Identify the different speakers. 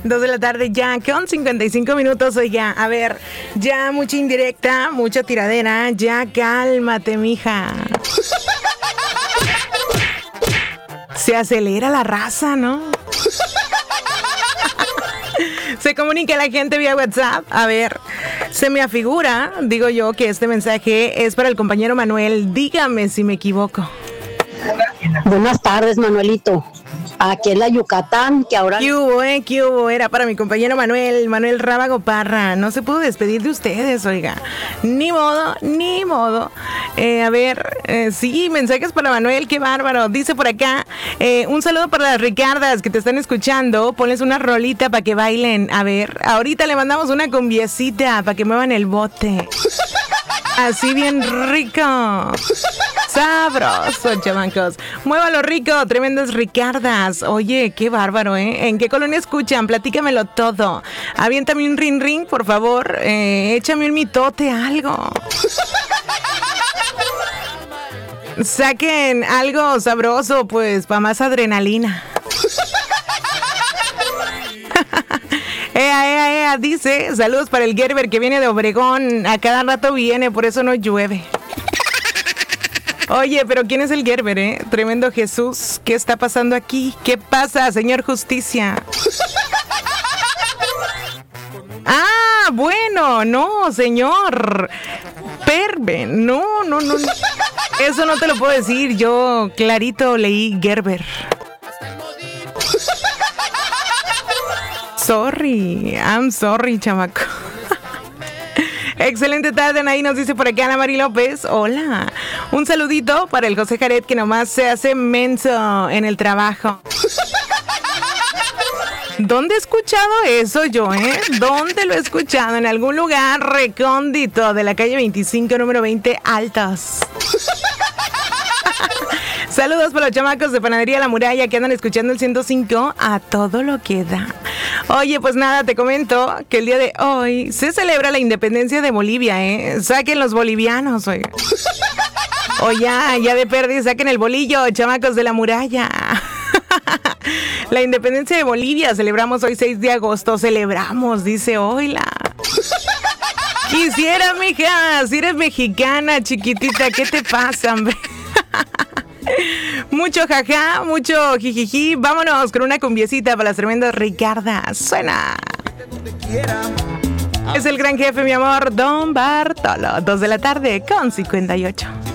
Speaker 1: 2 de la tarde ya, con 55 minutos, oiga. A ver, ya mucha indirecta, mucha tiradera. Ya cálmate, mija. Se acelera la raza, ¿no? Se comunica la gente vía WhatsApp. A ver, se me afigura, digo yo, que este mensaje es para el compañero Manuel. Dígame si me equivoco.
Speaker 2: Buenas tardes, Manuelito. Aquí en la Yucatán, que ahora...
Speaker 1: ¿Qué hubo, ¿Qué hubo? Era para mi compañero Manuel Rábago Parra. No se pudo despedir de ustedes, oiga. Ni modo, ni modo. A ver, sí, mensajes para Manuel, qué bárbaro. Dice por acá, un saludo para las Ricardas que te están escuchando. Ponles una rolita para que bailen. A ver, ahorita le mandamos una cumbiecita para que muevan el bote. Así bien rico. Sabroso, chamancos. Muévalo rico, tremendas Ricardas. Oye, qué bárbaro, ¿eh? ¿En qué colonia escuchan? Platícamelo todo. Aviéntame un ring, por favor. Échame un mitote, algo. Saquen algo sabroso, pues, para más adrenalina. Ea, dice, saludos para el Gerber que viene de Obregón. A cada rato viene, por eso no llueve. Oye, pero ¿quién es el Gerber, Tremendo Jesús. ¿Qué está pasando aquí? ¿Qué pasa, señor Justicia? Ah, bueno, no, señor. Perven, no. Eso no te lo puedo decir. Yo clarito leí Gerber. I'm sorry, chamaco. Excelente tarde, Anaí, nos dice por acá Ana Mari López. Hola. Un saludito para el José Jared que nomás se hace menso en el trabajo. ¿Dónde he escuchado eso yo, ¿Dónde lo he escuchado? En algún lugar recóndito de la calle 25, número 20, Altos. Saludos para los chamacos de Panadería La Muralla que andan escuchando el 105 a todo lo que da. Oye, pues nada, te comento que el día de hoy se celebra la independencia de Bolivia, Saquen los bolivianos, oiga. O ya de perdiz, saquen el bolillo, chamacos de La Muralla. La independencia de Bolivia, celebramos hoy 6 de agosto, celebramos, dice Oila. Quisiera, mija, si eres mexicana, chiquitita, ¿qué te pasa, hombre? Mucho jaja, mucho jijiji. Vámonos con una cumbiecita para las tremendas Ricardas. Suena. Es el gran jefe, mi amor, Don Bartolo. 2 de la tarde con 58.